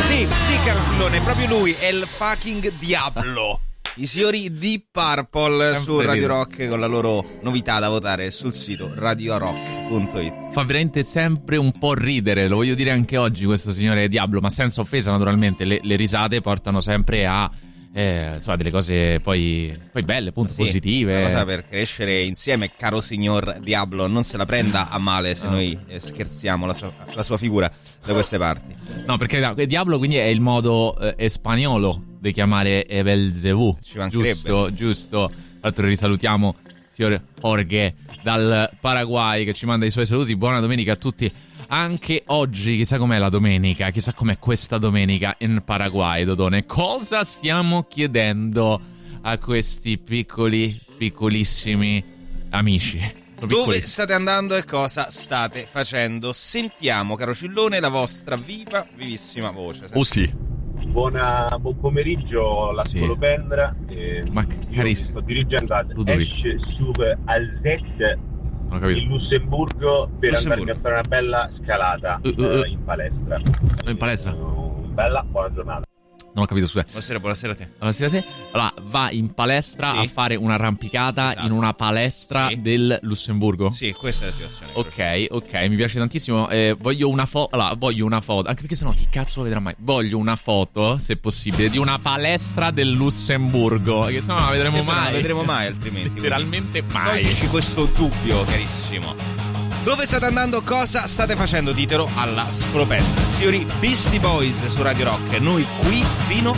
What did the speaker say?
Sì, caro Fillone, è proprio lui, è il fucking Diablo. I signori Deep Purple su Radio Rock con la loro novità da votare sul sito radiorock.it. Fa veramente sempre un po' ridere, lo voglio dire anche oggi, questo signore Diablo, ma senza offesa naturalmente. Le risate portano sempre a insomma delle cose poi belle, appunto, sì, positive. Una cosa per crescere insieme, caro signor Diablo. Non se la prenda a male se noi scherziamo la sua figura da queste parti. No, perché Diablo quindi è il modo spagnolo di chiamare Belzebù. Ci mancherebbe. Giusto. Tra l'altro risalutiamo signor Jorge dal Paraguay che ci manda i suoi saluti. Buona domenica a tutti. Anche oggi, chissà com'è la domenica, chissà com'è questa domenica in Paraguay, Dodone. Cosa stiamo chiedendo a questi piccolissimi amici? Dove state andando e cosa state facendo? Sentiamo, caro Cillone, la vostra vivissima voce. Sì. Buon pomeriggio, la Scolopendra. Ma carissimo, sto dirigendo ad Esch Sub Alzette in Lussemburgo per andarmi a fare una bella scalata in palestra. In palestra? Bella, buona giornata. Non ho capito, scusa. Buonasera a te. Allora, va in palestra a fare un'arrampicata in una palestra del Lussemburgo? Sì, questa è la situazione. Ok, mi piace tantissimo. Voglio una foto. Allora, anche perché sennò chi cazzo lo vedrà mai? Voglio una foto, se possibile, di una palestra del Lussemburgo, che sennò non la vedremo mai. Non la vedremo mai, altrimenti. Letteralmente mai. Toglici questo dubbio, carissimo. Dove state andando? Cosa state facendo? Ditelo alla Scolopendra. Signori Beastie Boys su Radio Rock. Noi qui fino